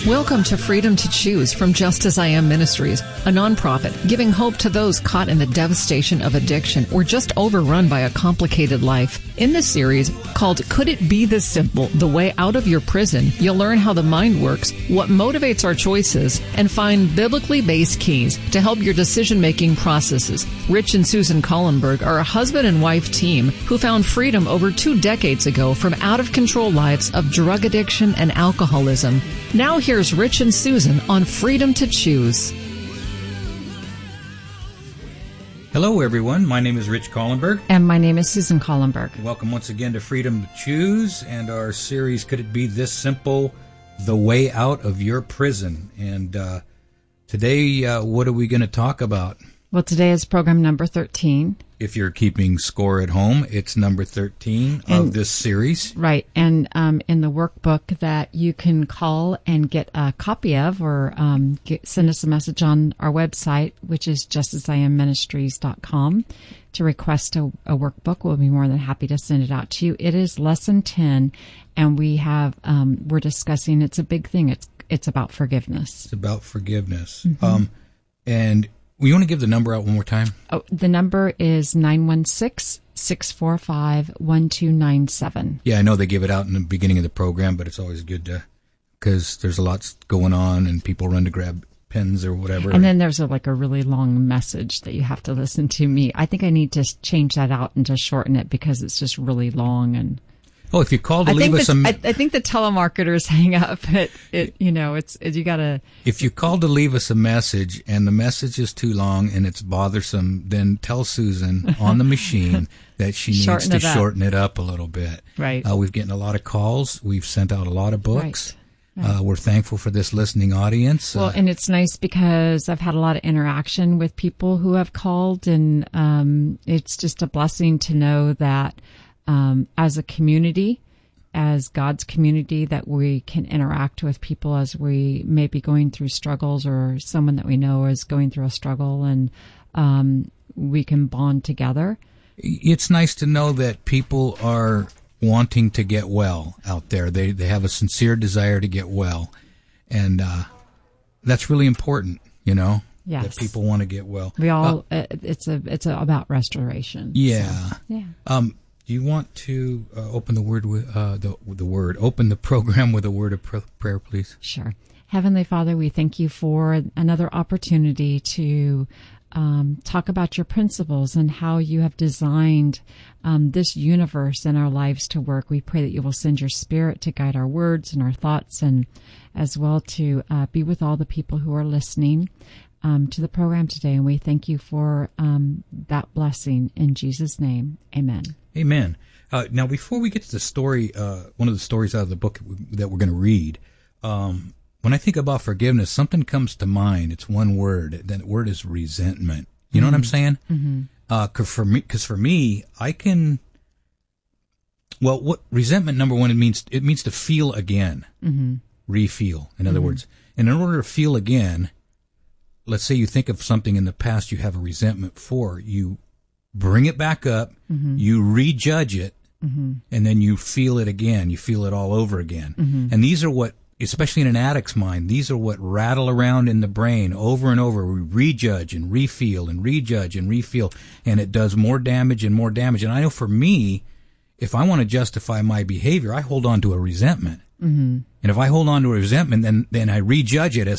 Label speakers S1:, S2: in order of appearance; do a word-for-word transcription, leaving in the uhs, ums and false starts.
S1: Welcome to Freedom to Choose from Just As I Am Ministries, a nonprofit giving hope to those caught in the devastation of addiction or just overrun by a complicated life. In this series, called Could It Be This Simple? The Way Out of Your Prison, you'll learn how the mind works, what motivates our choices, and find biblically based keys to help your decision-making processes. Rich and Susan Collenberg are a husband and wife team who found freedom over two decades ago from out-of-control lives of drug addiction and alcoholism. Now here's Rich and Susan on Freedom to Choose.
S2: Hello, everyone. My name is Rich Collenberg.
S3: And my name is Susan Collenberg.
S2: Welcome once again to Freedom to Choose and our series, Could It Be This Simple? The Way Out of Your Prison. And uh, today, uh, what are we going to talk about?
S3: Well, today is program number thirteen.
S2: If you're keeping score at home, it's number thirteen and, of this series.
S3: Right. And um, in the workbook that you can call and get a copy of or um, get, send us a message on our website, which is just as I am ministries dot com, to request a, a workbook. We'll be more than happy to send it out to you. It is lesson ten, and we have, um, we're discussing, it's a big thing. It's, it's about forgiveness.
S2: It's about forgiveness. Mm-hmm. Um, and we want to give the number out one more time?
S3: Oh, the number is nine one six, six four five, one two nine seven.
S2: Yeah, I know they give it out in the beginning of the program, but it's always good to, because there's a lot going on and people run to grab pens or whatever.
S3: And then there's a, like a really long message that you have to listen to me. I think I need to change that out and just shorten it because it's just really long. And
S2: oh, if you call to
S3: I
S2: leave us
S3: the,
S2: a...
S3: I, I think the telemarketers hang up. It, it, you know, it's, it, you gotta...
S2: If you call to leave us a message and the message is too long and it's bothersome, then tell Susan on the machine that she needs
S3: shorten
S2: to
S3: it
S2: shorten it up a little bit.
S3: Right.
S2: Uh, we've gotten a lot of calls. We've sent out a lot of books.
S3: Right. Right.
S2: Uh, we're thankful for this listening audience.
S3: Well,
S2: uh,
S3: and it's nice because I've had a lot of interaction with people who have called, and um, it's just a blessing to know that um, as a community, as God's community, that we can interact with people as we may be going through struggles, or someone that we know is going through a struggle, and um, we can bond together.
S2: It's nice to know that people are wanting to get well out there. They they have a sincere desire to get well, and uh, that's really important, you know.
S3: Yes.
S2: That people want to get well.
S3: We all
S2: uh,
S3: it's a it's a, about restoration.
S2: Yeah.
S3: So, yeah.
S2: Um, do you want to uh, open the word with uh, the the word? Open the program with a word of pr- prayer, please.
S3: Sure. Heavenly Father, we thank you for another opportunity to um, talk about your principles and how you have designed um, this universe and our lives to work. We pray that you will send your Spirit to guide our words and our thoughts, and as well to uh, be with all the people who are listening um, to the program today. And we thank you for um, that blessing in Jesus' name. Amen.
S2: Amen. Uh, now, before we get to the story, uh, one of the stories out of the book that we're going to read, um, when I think about forgiveness, something comes to mind. It's one word. That word is resentment. You know mm-hmm. what I'm saying? Mm-hmm. Uh, cause for me, cause for me, I can, well, what resentment, number one, it means, it means to feel again, mm-hmm. re-feel. In other mm-hmm. words, and in order to feel again, let's say you think of something in the past you have a resentment for, you bring it back up, mm-hmm. you rejudge it, mm-hmm. and then you feel it again. You feel it all over again. Mm-hmm. And these are what, especially in an addict's mind, these are what rattle around in the brain over and over. We rejudge and refeel and rejudge and refeel, and it does more damage and more damage. And I know for me, if I want to justify my behavior, I hold on to a resentment. Mm-hmm. And if I hold on to a resentment, then then I rejudge it as